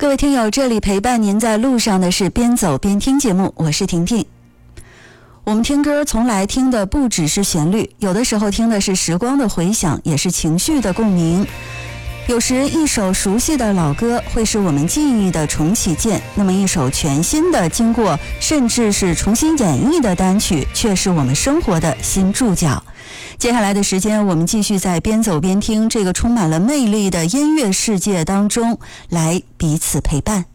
各位听友，这里陪伴您在路上的是边走边听节目，我是婷婷。我们听歌从来听的不只是旋律，有的时候听的是时光的回响，也是情绪的共鸣。有时一首熟悉的老歌会是我们记忆的重启键，那么一首全新的经过甚至是重新演绎的单曲却是我们生活的新注脚。接下来的时间，我们继续在边走边听这个充满了魅力的音乐世界当中来彼此陪伴。